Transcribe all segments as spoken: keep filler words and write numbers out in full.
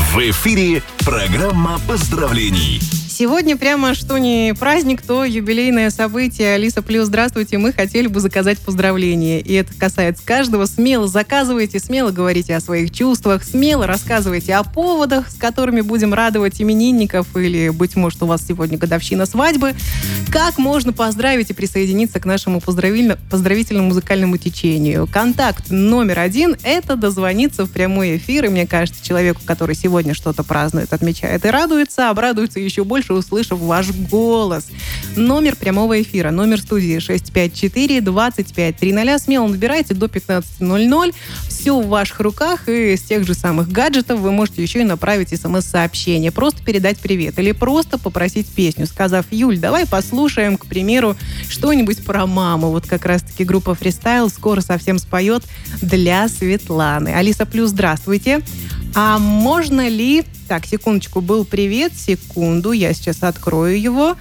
В эфире программа поздравлений. Сегодня прямо что не праздник, то юбилейное событие. Алиса Плюс, здравствуйте. Мы хотели бы заказать поздравления. И это касается каждого. Смело заказывайте, смело говорите о своих чувствах, смело рассказывайте о поводах, с которыми будем радовать именинников, или, быть может, у вас сегодня годовщина свадьбы. Как можно поздравить и присоединиться к нашему поздравительному музыкальному течению? Контакт номер один – это дозвониться в прямой эфир. И мне кажется, человеку, который сегодня что-то празднует, отмечает и радуется, обрадуется еще больше, услышав ваш голос. Номер прямого эфира, номер студии шесть пять четыре двадцать пять тридцать. Смело набирайте до пятнадцать ноль ноль. Все в ваших руках, и с тех же самых гаджетов вы можете еще и направить смс-сообщение. Просто передать привет или просто попросить песню, сказав: Юль, давай послушаем, к примеру, что-нибудь про маму. Вот как раз-таки группа Freestyle скоро совсем споет для Светланы. Алиса Плюс, здравствуйте. А можно ли... Так, секундочку, был привет, секунду, я сейчас открою его.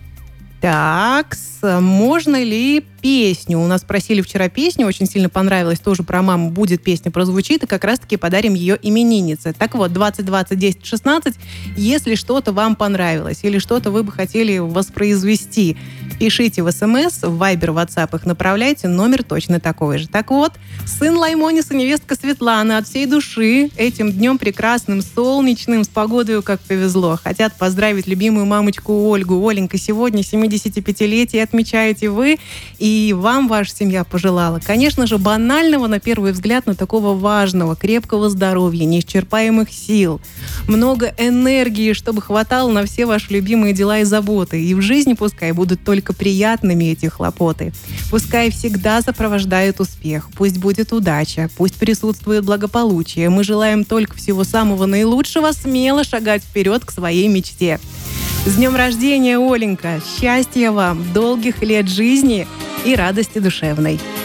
Так, можно ли песню? У нас просили вчера песню, очень сильно понравилась, тоже про маму. Будет песня, прозвучит, и как раз-таки подарим ее имениннице. Так вот, двадцать двадцать десять шестнадцать, если что-то вам понравилось или что-то вы бы хотели воспроизвести, пишите в СМС, в Viber, WhatsApp их направляйте, номер точно такой же. Так вот, сын Лаймониса, невестка Светлана от всей души этим днем прекрасным, солнечным, с погодой как повезло. Хотят поздравить любимую мамочку Ольгу. Оленька, сегодня семидесятипятилетие отмечаете вы, и вам ваша семья пожелала. Конечно же, банального, на первый взгляд, но такого важного, крепкого здоровья, неисчерпаемых сил, много энергии, чтобы хватало на все ваши любимые дела и заботы. И в жизни пускай будут только приятными эти хлопоты. Пускай всегда сопровождает успех. Пусть будет удача, пусть присутствует благополучие. Мы желаем только всего самого наилучшего, смело шагать вперед к своей мечте. С днем рождения, Оленька! Счастья вам, долгих лет жизни и радости душевной!